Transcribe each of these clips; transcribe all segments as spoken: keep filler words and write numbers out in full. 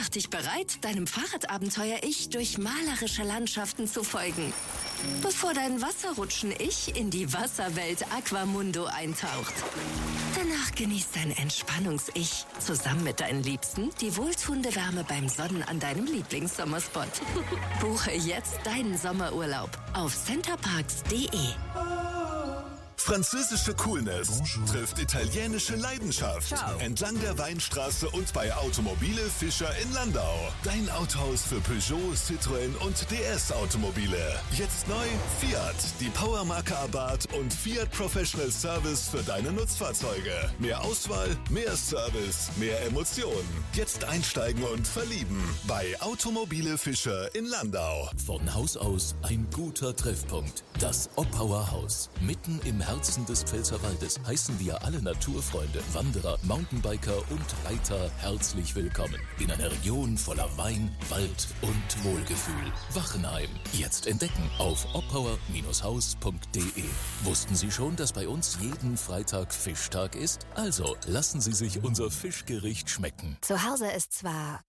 mach dich bereit, deinem Fahrradabenteuer-Ich durch malerische Landschaften zu folgen. Bevor dein Wasserrutschen-Ich in die Wasserwelt Aquamundo eintaucht. Danach genießt dein Entspannungs-Ich zusammen mit deinen Liebsten die wohltuende Wärme beim Sonnen an deinem Lieblingssommerspot. Buche jetzt deinen Sommerurlaub auf centerparks punkt de. Französische Coolness Bonjour. Trifft italienische Leidenschaft. Ciao. Entlang der Weinstraße und bei Automobile Fischer in Landau. Dein Autohaus für Peugeot, Citroën und D S-Automobile. Jetzt neu Fiat, die Powermarke Abarth und Fiat Professional Service für deine Nutzfahrzeuge. Mehr Auswahl, mehr Service, mehr Emotionen. Jetzt einsteigen und verlieben bei Automobile Fischer in Landau. Von Haus aus ein guter Treffpunkt. Das Oppauer Haus. Mitten im Herzen des Pfälzerwaldes heißen wir alle Naturfreunde, Wanderer, Mountainbiker und Reiter herzlich willkommen. In einer Region voller Wein, Wald und Wohlgefühl. Wachenheim. Jetzt entdecken auf oppauer Haus punkt de. Wussten Sie schon, dass bei uns jeden Freitag Fischtag ist? Also lassen Sie sich unser Fischgericht schmecken. Zu Hause ist zwar...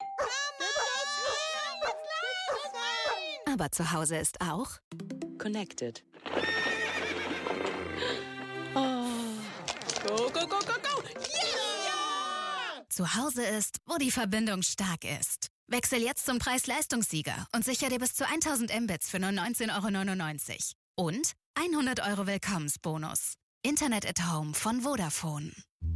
Aber zu Hause ist auch... Connected. Oh. Go, go, go, go, go! Yeah! Zu Hause ist, wo die Verbindung stark ist. Wechsel jetzt zum Preis-Leistungssieger und sicher dir bis zu tausend Mbits für nur neunzehn Euro neunundneunzig. Und hundert Euro Willkommensbonus. Internet at Home von Vodafone.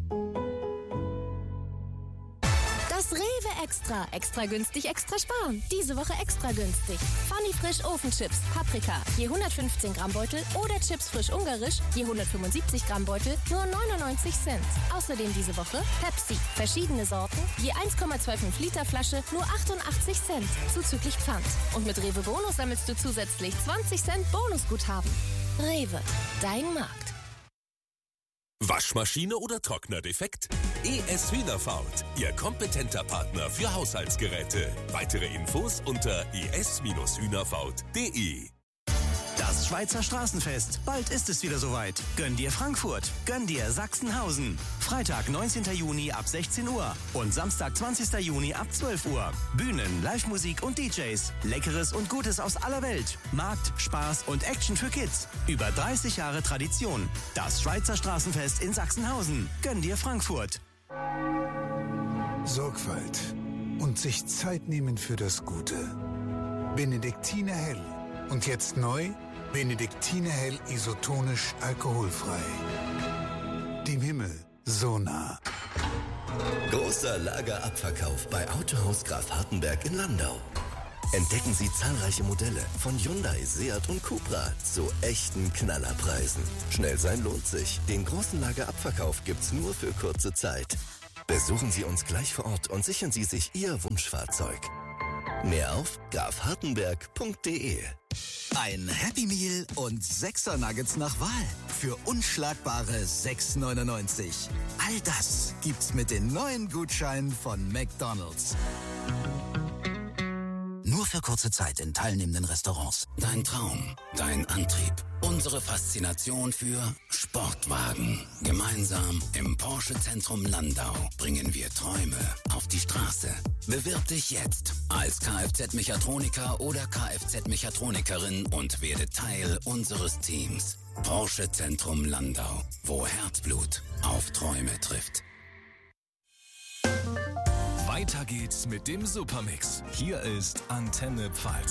Das Rewe Extra. Extra günstig, extra sparen. Diese Woche extra günstig. Funny Frisch Ofenchips, Paprika, je hundertfünfzehn Gramm Beutel oder Chips frisch ungarisch, je hundertfünfundsiebzig Gramm Beutel, nur neunundneunzig Cent. Außerdem diese Woche Pepsi, verschiedene Sorten, je eins Komma fünfundzwanzig Liter Flasche, nur achtundachtzig Cent, zuzüglich Pfand. Und mit Rewe Bonus sammelst du zusätzlich zwanzig Cent Bonusguthaben. Rewe, dein Markt. Waschmaschine oder Trockner defekt? E S Hühnerfaut, Ihr kompetenter Partner für Haushaltsgeräte. Weitere Infos unter e s hühnerfaut punkt de. Das Schweizer Straßenfest. Bald ist es wieder soweit. Gönn dir Frankfurt. Gönn dir Sachsenhausen. Freitag, neunzehnten Juni ab sechzehn Uhr und Samstag, zwanzigsten Juni ab zwölf Uhr. Bühnen, Live-Musik und D Js. Leckeres und Gutes aus aller Welt. Markt, Spaß und Action für Kids. Über dreißig Jahre Tradition. Das Schweizer Straßenfest in Sachsenhausen. Gönn dir Frankfurt. Sorgfalt und sich Zeit nehmen für das Gute. Benediktiner Hell. Und jetzt neu, Benediktiner Hell isotonisch alkoholfrei. Dem Himmel so nah. Großer Lagerabverkauf bei Autohaus Graf Hartenberg in Landau. Entdecken Sie zahlreiche Modelle von Hyundai, Seat und Cupra zu echten Knallerpreisen. Schnell sein lohnt sich. Den großen Lagerabverkauf gibt's nur für kurze Zeit. Besuchen Sie uns gleich vor Ort und sichern Sie sich Ihr Wunschfahrzeug. Mehr auf graf hartenberg punkt de. Ein Happy Meal und Sechser Nuggets nach Wahl für unschlagbare sechs neunundneunzig. All das gibt's mit den neuen Gutscheinen von McDonald's. Nur für kurze Zeit in teilnehmenden Restaurants. Dein Traum, dein Antrieb, unsere Faszination für Sportwagen. Gemeinsam im Porsche Zentrum Landau bringen wir Träume auf die Straße. Bewirb dich jetzt als Kfz-Mechatroniker oder Kfz-Mechatronikerin und werde Teil unseres Teams. Porsche Zentrum Landau, wo Herzblut auf Träume trifft. Weiter geht's mit dem Supermix. Hier ist Antenne Pfalz.